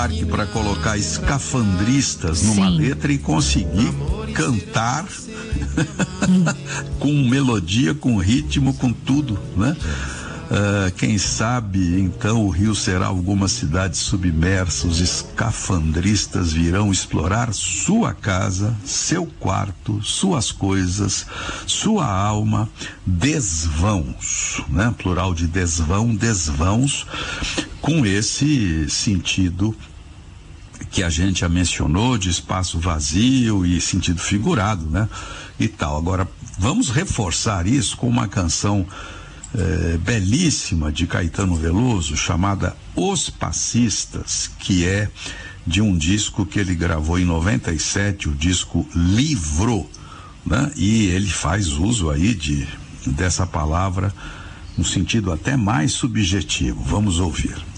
Buarque para colocar escafandristas numa letra e conseguir cantar com melodia, com ritmo, com tudo, né? Quem sabe então o Rio será alguma cidade submersa, os escafandristas virão explorar sua casa, seu quarto, suas coisas, sua alma, desvãos, né? Plural de desvão, desvãos, com esse sentido que a gente já mencionou, de espaço vazio e sentido figurado, né? E tal. Agora, vamos reforçar isso com uma canção belíssima de Caetano Veloso, chamada Os Passistas, que é de um disco que ele gravou em 97, o disco Livro, né? E ele faz uso aí dessa palavra no sentido até mais subjetivo. Vamos ouvir.